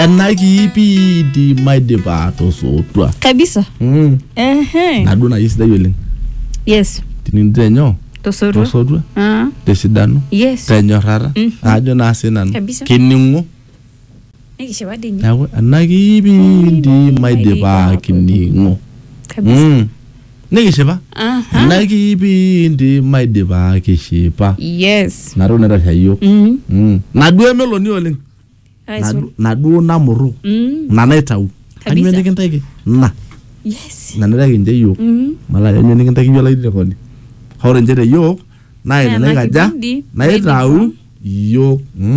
Enaki di maidipa tosotwa. Kabisa. Naduna yisida yoling. Yes. Tinindenyo. Tosotwa. Tesidano. Yes. Tenyorara. Ajo na sinan. Kabisa. Kiningo. Nikishawadi. Yawe enaki di maidipa kiningo. Kabisa. Nikishipa. Enaki di maidipa kishipa. Yes. Naruna rashayo. Nadue meloni yoling. Nadu namuru nanaitau kanyo nikintaki na yes naniraki nje yo mala yanyo nikintaki yo laidi koni hore nje yo na ina kaja naitau yo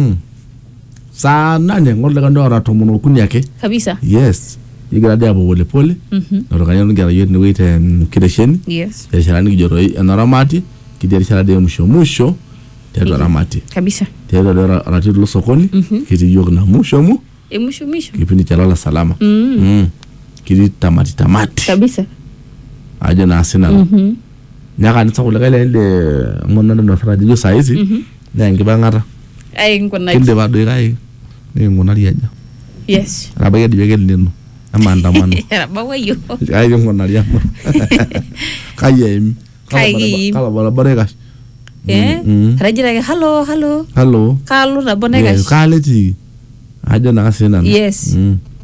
sana ne ngol daga ndora tomuno kuni yake kabisa yes yigira dia bo pole pole ndo kanyo ngara yo ni wite kidesheni yes kideshani kijoro anaramati kidirisha dia musho Tedo ramati. Kabisa. Tedo ratido sokoni. Kiti yok na musho mu. Musho. Kipindi cha lala salama. Kiti tamati. Kabisa. Aje na asina. Nyaka nitsa kulega ile mwana ndo faraji yo saizi. Na ngibangara. Ai ngona. Kinde bado kai. Ni ngona liaja. Yes. Rabaya dibege lino. Amandamano. Rabawa yo. Ai ngona liaja. Kayem. Kala barabara gash. Rajira hello. Kalu na bonega. Kaleti. Aja na asina. Yes.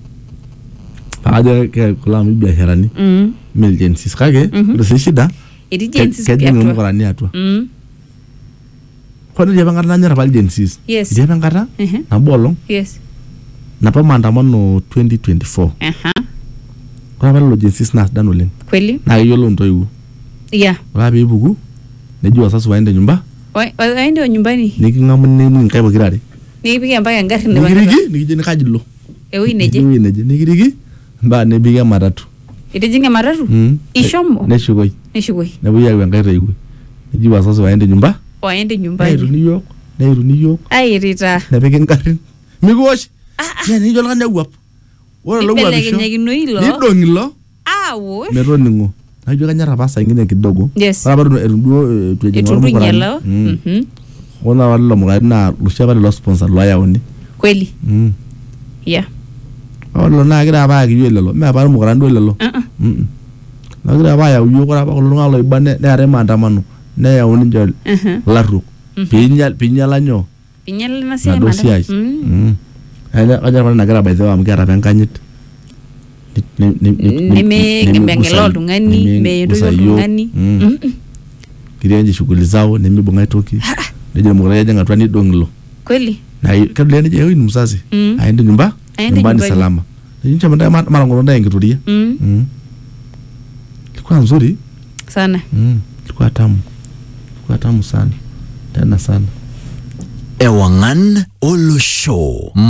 Aja ke kula mi biashara ni. Emergencies kage. Ndio shida. Emergencies pia. Kaje ni mkorani atwa. Kwa nini jabanga na nyara emergencies? Yes. Jabanga na bolong. Yes. Na pa maandamano 2024. Kwa wale emergencies na danoleng. Kweli? Na yolo ndo yu. Yeah. Wapi bugu? Najua sasa waende nyumba. Waende nyumbani. Nikingamne nkaiba kirare. Nikipiga mpaka ngari ne bangara. Nikije nikajilo. Ewe neje. Nikirigi mba ne biga maratu. Itejinga maratu? Ishomo. Neshugoi. Na buya ngari igwe. Najua sasa waende nyumba. Waende nyumbani. Nairu New York. Ai rita. Na biga ngari. Migosh. Ya ni jola kanya guap. Wala lo guap. Nidongilo. Wo. Meroningo. Najua kanya rapasa ingine kidogo. Yes. Bado erudo tujenga mkorani. Ona wala mugari na lushaba lo sponsor lo yaoni. Kweli. Yeah. Wala na gira ba giyelelo. Me ba mugari ndo lelo. Na gira ba ya uyo kora ba ko ngalo ibane ne are maandamano. Ne yaoni njol. Laruk. Pinyala nyo. Pinyala na sema maandamano. Aja bana gira ba zewa mgara benkanyit. Nimengelo dungani meyo dungani kirenje shughuli zao nimebonga itoki ndio mugara janga twani donglo kweli na kabla nije yeye ni mzazi aende nyumbani salama nje manda mara ngono ndaye ngitulia ilikuwa nzuri sana ilikuwa tamu sana tena sana Ewangan Olo Show.